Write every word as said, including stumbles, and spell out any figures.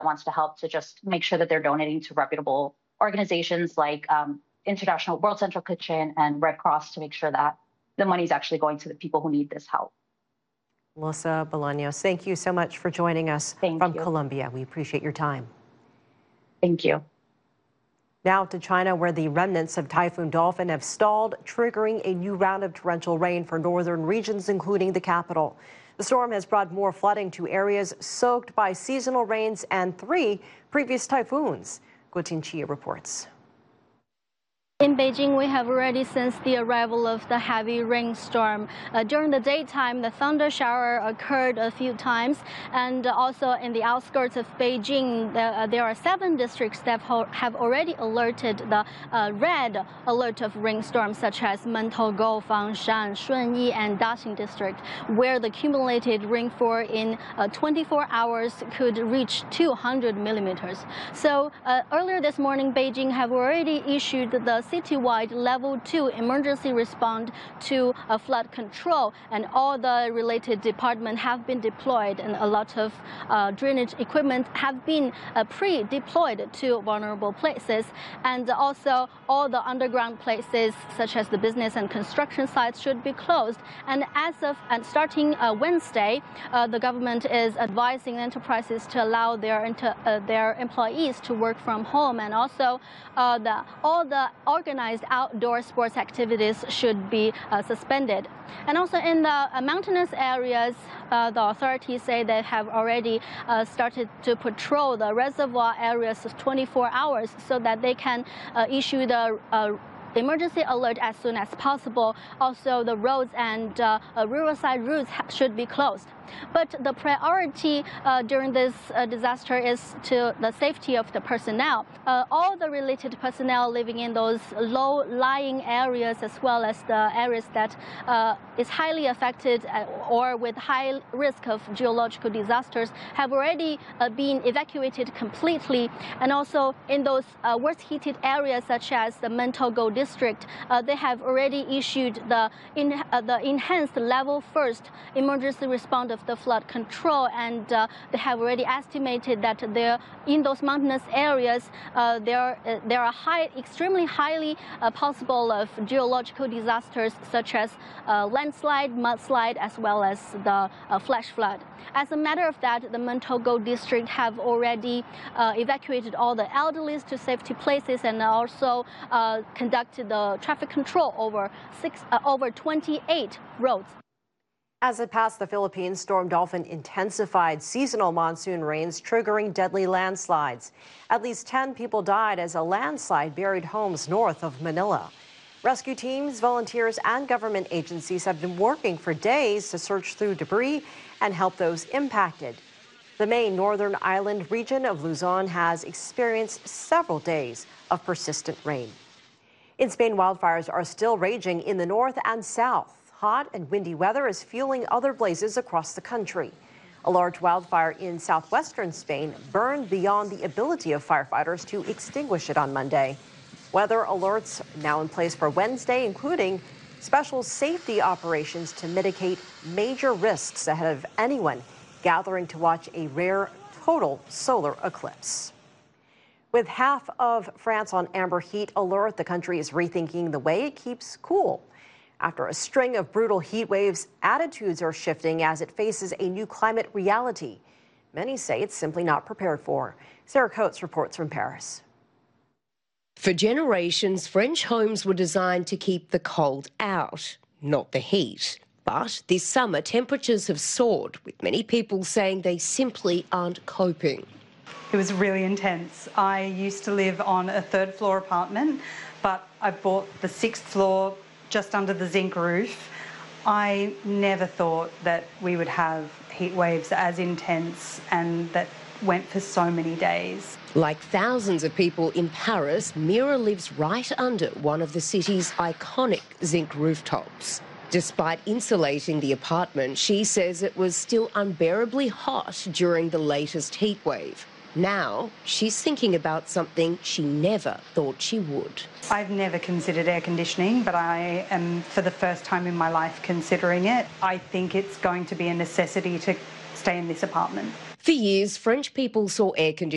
wants to help to just make sure that they're donating to reputable organizations like um, International World Central Kitchen and Red Cross to make sure that the money is actually going to the people who need this help. Melissa Bolaños, thank you so much for joining us Thank from you. Colombia. We appreciate your time. Thank you. Now to China, where the remnants of Typhoon Dolphin have stalled, triggering a new round of torrential rain for northern regions, including the capital. The storm has brought more flooding to areas soaked by seasonal rains and three previous typhoons. Guo Tinqi reports. In Beijing, we have already sensed the arrival of the heavy rainstorm. Uh, during the daytime, the thunder shower occurred a few times, and also in the outskirts of Beijing, the, uh, there are seven districts that have already alerted the uh, red alert of rainstorms, such as Mentougou, Fangshan, Shunyi, and Daxing district, where the cumulated rainfall in uh, twenty-four hours could reach two hundred millimeters. So uh, earlier this morning, Beijing have already issued the citywide level two emergency response to uh, flood control, and all the related departments have been deployed, and a lot of uh, drainage equipment have been uh, pre-deployed to vulnerable places, and also all the underground places such as the business and construction sites should be closed. And as of and starting uh, Wednesday, uh, the government is advising enterprises to allow their inter, uh, their employees to work from home, and also uh, the all the organized outdoor sports activities should be uh, suspended. And also in the uh, mountainous areas, uh, the authorities say they have already uh, started to patrol the reservoir areas of twenty-four hours so that they can uh, issue the uh, emergency alert as soon as possible. Also, the roads and uh, uh, riverside routes should be closed. But the priority uh, during this uh, disaster is to the safety of the personnel. Uh, all the related personnel living in those low-lying areas, as well as the areas that uh, is highly affected or with high risk of geological disasters, have already uh, been evacuated completely. And also in those uh, worst-hit areas, such as the Mentougou district, uh, they have already issued the, in, uh, the enhanced level first emergency response of the flood control, and uh, they have already estimated that there, in those mountainous areas, uh, there uh, there are high, extremely highly uh, possible of geological disasters such as uh, landslide, mudslide, as well as the uh, flash flood. As a matter of fact, the Mentougou district have already uh, evacuated all the elderly to safety places, and also uh, conducted the traffic control over six uh, over twenty-eight roads. As it passed the Philippines, Storm Dolphin intensified seasonal monsoon rains, triggering deadly landslides. At least ten people died as a landslide buried homes north of Manila. Rescue teams, volunteers, and government agencies have been working for days to search through debris and help those impacted. The main northern island region of Luzon has experienced several days of persistent rain. In Spain, wildfires are still raging in the north and south. Hot and windy weather is fueling other blazes across the country. A large wildfire in southwestern Spain burned beyond the ability of firefighters to extinguish it on Monday. Weather alerts now in place for Wednesday, including special safety operations to mitigate major risks ahead of anyone gathering to watch a rare total solar eclipse. With half of France on amber heat alert, the country is rethinking the way it keeps cool. After a string of brutal heat waves, attitudes are shifting as it faces a new climate reality. Many say it's simply not prepared for. Sarah Coates reports from Paris. For generations, French homes were designed to keep the cold out, not the heat. But this summer, temperatures have soared, with many people saying they simply aren't coping. It was really intense. I used to live on a third floor apartment, but I bought the sixth floor just under the zinc roof. I never thought that we would have heat waves as intense and that went for so many days. Like thousands of people in Paris, Mira lives right under one of the city's iconic zinc rooftops. Despite insulating the apartment, she says it was still unbearably hot during the latest heat wave. Now, she's thinking about something she never thought she would. I've never considered air conditioning, but I am, for the first time in my life, considering it. I think it's going to be a necessity to stay in this apartment. For years, French people saw air conditioning